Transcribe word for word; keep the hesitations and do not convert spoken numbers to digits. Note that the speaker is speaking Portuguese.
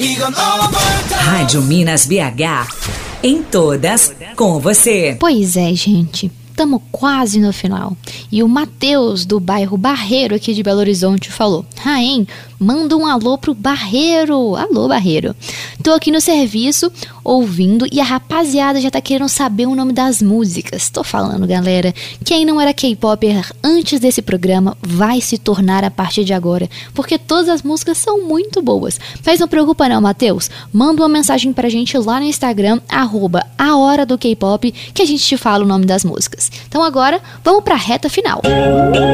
Rádio Minas B H. Em todas, com você. Pois é, gente. Estamos quase no final. E o Matheus, do bairro Barreiro, aqui de Belo Horizonte, falou: Raém, manda um alô pro Barreiro. Alô, Barreiro. Tô aqui no serviço, ouvindo, e a rapaziada já tá querendo saber o nome das músicas. Tô falando, galera, quem não era K-Popper antes desse programa vai se tornar a partir de agora, porque todas as músicas são muito boas. Mas não preocupa não, Matheus. Manda uma mensagem pra gente lá no Instagram, arroba a hora do K-Pop, que a gente te fala o nome das músicas. Então agora, vamos pra reta final.